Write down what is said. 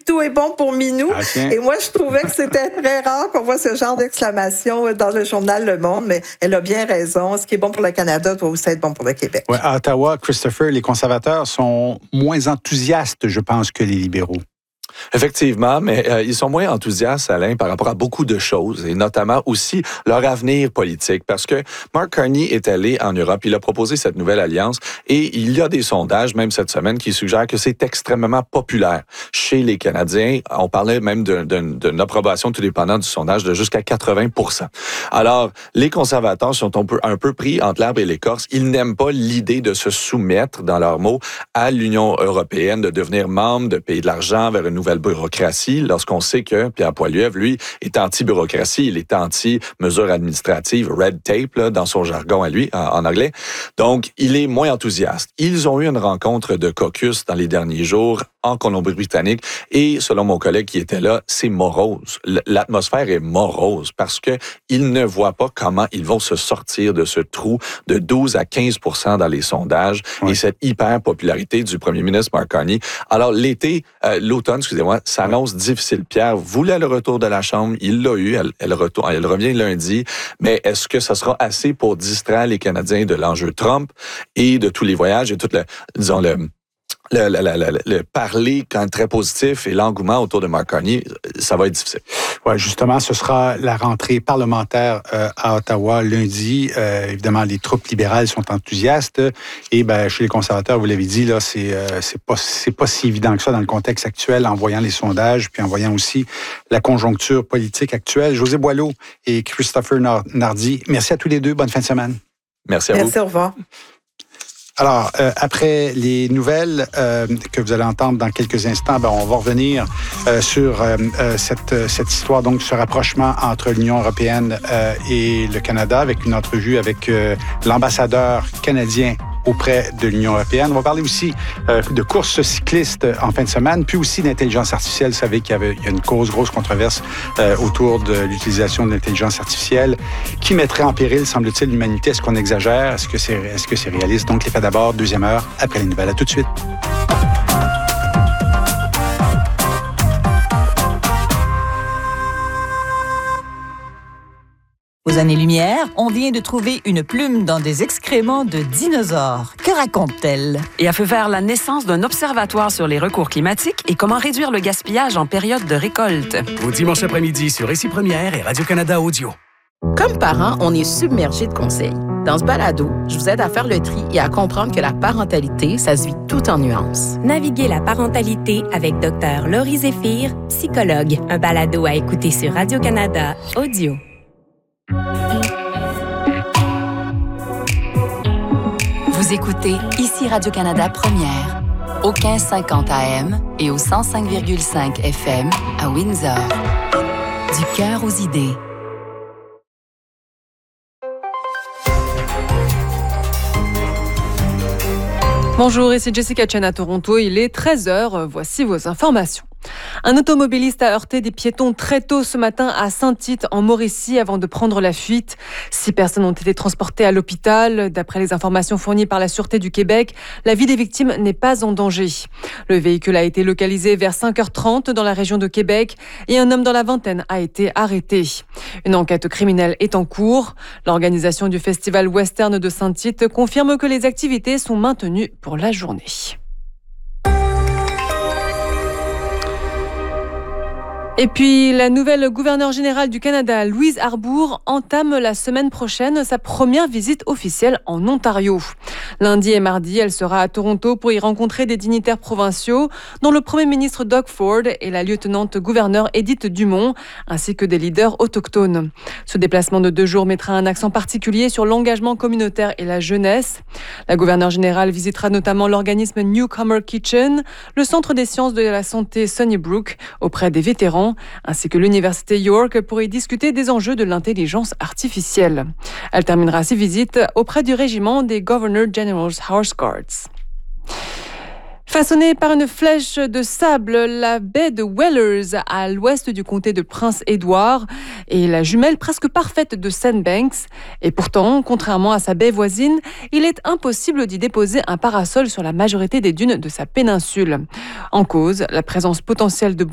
tout est bon pour Minou. Tiens. Et moi, je trouvais que c'était très rare qu'on voit ce genre d'exclamation dans le journal Le Monde, mais elle a bien raison. Ce qui est bon pour le Canada doit aussi être bon pour le Québec. Ouais, à Ottawa, Christopher, les conservateurs sont moins enthousiastes, je pense, que les libéraux. Effectivement, mais ils sont moins enthousiastes, Alain, par rapport à beaucoup de choses, et notamment aussi leur avenir politique, parce que Mark Carney est allé en Europe, il a proposé cette nouvelle alliance, et il y a des sondages, même cette semaine, qui suggèrent que c'est extrêmement populaire chez les Canadiens. On parlait même d'une approbation, tout dépendant du sondage, de jusqu'à 80%. Alors, les conservateurs sont un peu pris entre l'arbre et l'écorce. Ils n'aiment pas l'idée de se soumettre, dans leurs mots, à l'Union européenne, de devenir membre, de payer de l'argent vers une nouvelle bureaucratie, lorsqu'on sait que Pierre Poilievre, lui, est anti-bureaucratie, il est anti-mesures administratives, red tape, là, dans son jargon à lui, en anglais. Donc, il est moins enthousiaste. Ils ont eu une rencontre de caucus dans les derniers jours en Colombie-Britannique et, selon mon collègue qui était là, c'est morose. L'atmosphère est morose parce que ils ne voient pas comment ils vont se sortir de ce trou de 12 à 15% dans les sondages et cette hyper-popularité du premier ministre Mark Carney. Alors, l'automne, excusez-moi, s'annonce difficile. Pierre voulait le retour de la Chambre, il l'a eu, elle revient lundi, mais est-ce que ça sera assez pour distraire les Canadiens de l'enjeu Trump et de tous les voyages et tout le parler quand même très positif et l'engouement autour de Mark Carney, ça va être difficile. Oui, justement, ce sera la rentrée parlementaire à Ottawa lundi. Évidemment, les troupes libérales sont enthousiastes et chez les conservateurs, vous l'avez dit, là, c'est pas si évident que ça dans le contexte actuel, en voyant les sondages, puis en voyant aussi la conjoncture politique actuelle. José Boileau et Christopher Nardi, merci à tous les deux. Bonne fin de semaine. Merci à vous. Merci, au revoir. Alors, après les nouvelles que vous allez entendre dans quelques instants, on va revenir sur cette histoire, donc ce rapprochement entre l'Union européenne et le Canada, avec une entrevue avec l'ambassadeur canadien auprès de l'Union européenne. On va parler aussi de courses cyclistes en fin de semaine, puis aussi d'intelligence artificielle. Vous savez qu'il y a une grosse controverse autour de l'utilisation de l'intelligence artificielle qui mettrait en péril, semble-t-il, l'humanité. Est-ce qu'on exagère? Est-ce que c'est réaliste? Donc, les faits d'abord, deuxième heure, après les nouvelles. À tout de suite. Aux années-lumière, on vient de trouver une plume dans des excréments de dinosaures. Que raconte-t-elle? Et a fait faire la naissance d'un observatoire sur les recours climatiques et comment réduire le gaspillage en période de récolte. Au dimanche après-midi sur Ici Première et Radio-Canada Audio. Comme parents, on est submergés de conseils. Dans ce balado, je vous aide à faire le tri et à comprendre que la parentalité, ça se vit tout en nuances. Naviguez la parentalité avec Dr. Laurie Zéphir, psychologue. Un balado à écouter sur Radio-Canada Audio. Vous écoutez Ici Radio-Canada Première, au 1550 AM et au 105,5 FM à Windsor. Du cœur aux idées. Bonjour, ici Jessica Chen à Toronto. Il est 13h. Voici vos informations. Un automobiliste a heurté des piétons très tôt ce matin à Saint-Tite, en Mauricie, avant de prendre la fuite. 6 personnes ont été transportées à l'hôpital. D'après les informations fournies par la Sûreté du Québec, la vie des victimes n'est pas en danger. Le véhicule a été localisé vers 5h30 dans la région de Québec et un homme dans la vingtaine a été arrêté. Une enquête criminelle est en cours. L'organisation du Festival Western de Saint-Tite confirme que les activités sont maintenues pour la journée. Et puis, la nouvelle gouverneure générale du Canada, Louise Arbour, entame la semaine prochaine sa première visite officielle en Ontario. Lundi et mardi, elle sera à Toronto pour y rencontrer des dignitaires provinciaux, dont le premier ministre Doug Ford et la lieutenant-gouverneure Edith Dumont, ainsi que des leaders autochtones. Ce déplacement de 2 jours mettra un accent particulier sur l'engagement communautaire et la jeunesse. La gouverneure générale visitera notamment l'organisme Newcomer Kitchen, le centre des sciences de la santé Sunnybrook auprès des vétérans, ainsi que l'Université York pour y discuter des enjeux de l'intelligence artificielle. Elle terminera ses visites auprès du régiment des Governor General's Horse Guards. Façonnée par une flèche de sable, la baie de Wellers à l'ouest du comté de Prince-Édouard est la jumelle presque parfaite de Sandbanks. Et pourtant, contrairement à sa baie voisine, il est impossible d'y déposer un parasol sur la majorité des dunes de sa péninsule. En cause, la présence potentielle de